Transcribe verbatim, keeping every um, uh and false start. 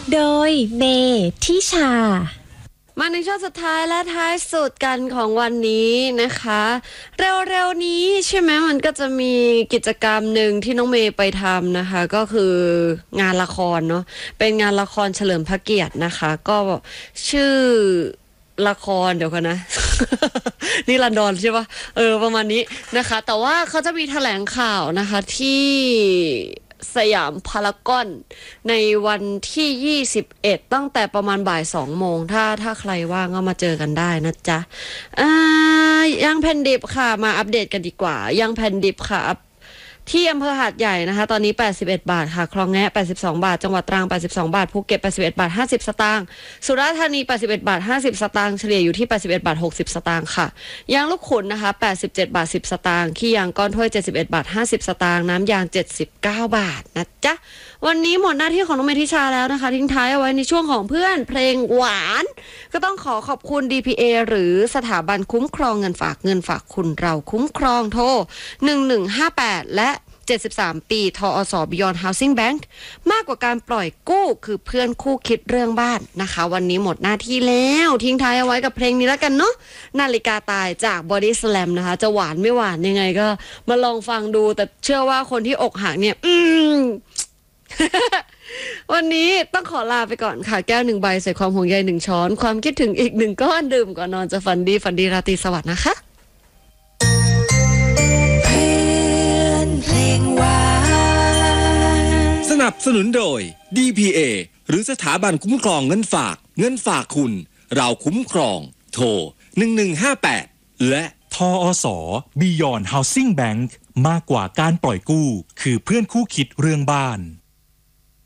โดยเมทิชามาในช่วงสุดท้ายและท้ายสุดกันของวันนี้นะคะเร็วๆนี้ใช่ไหมมันก็จะมีกิจกรรมหนึ่งที่น้องเมย์ไปทำนะคะก็คืองานละครเนาะเป็นงานละครเฉลิมพระเกียรตินะคะก็ชื่อละครเดี๋ยวกันนะ นี่ลันดอนใช่ปะเออประมาณนี้นะคะแต่ว่าเขาจะมีแถลงข่าวนะคะที่สยามพารากอนในวันที่ยี่สิบเอ็ดตั้งแต่ประมาณบ่ายสองโมงถ้าถ้าใครว่างก็มาเจอกันได้นะจ๊ะอ่ายางแผ่นดิบค่ะมาอัปเดตกันดีกว่ายางแผ่นดิบค่ะที่อำเภอหาดใหญ่นะคะตอนนี้แปดสิบเอ็ดบาทค่ะคลองแงะแปดสิบสองบาทจังหวัดตรังแปดสิบสองบาทภูเก็ตแปดสิบเอ็ดบาทห้าสิบสตางค์สุราษฎร์ธานีแปดสิบเอ็ดบาทห้าสิบสตางค์เฉลี่ยอยู่ที่แปดสิบเอ็ดบาทหกสิบสตางค์ค่ะยางลูกขุนนะคะแปดสิบเจ็ดบาทสิบสตางค์ขี้ยางก้อนถ้วยเจ็ดสิบเอ็ดบาทห้าสิบสตางค์น้ำยางเจ็ดสิบเก้าบาทนะจ๊ะวันนี้หมดหน้าที่ของน้องเมธิชาแล้วนะคะทิ้งท้ายเอาไว้ในช่วงของเพื่อนเพลงหวานก็ต้องขอขอบคุณ ดี พี เอ หรือสถาบันคุ้มครองเงินฝากเงินฝากคุณเราคุ้มครองโทรหนึ่งหนึ่งห้าแปดและเจ็ดสิบสามปีทอส Beyond Housing Bank มากกว่าการปล่อยกู้คือเพื่อนคู่คิดเรื่องบ้านนะคะวันนี้หมดหน้าที่แล้วทิ้งท้ายเอาไว้กับเพลงนี้แล้วกันเนาะนาฬิกาตายจาก Body Slam นะคะจะหวานไม่หวานยังไงก็มาลองฟังดูแต่เชื่อว่าคนที่อกหักเนี่ยอืม วันนี้ต้องขอลาไปก่อนค่ะแก้วหนึ่งใบใส่ความห่วงใยหนึ่งช้อนความคิดถึงอีกหนึ่งก้อนดื่มก่อนนอนจะฝันดีฝันดีราตรีสวัสดิ์นะคะสนับสนุนโดย ดี พี เอ หรือสถาบันคุ้มครองเงินฝากเงินฝากคุณเราคุ้มครองโทรหนึ่งหนึ่งห้าแปดและทอส Beyond Housing Bank มากกว่าการปล่อยกู้คือเพื่อนคู่คิดเรื่องบ้าน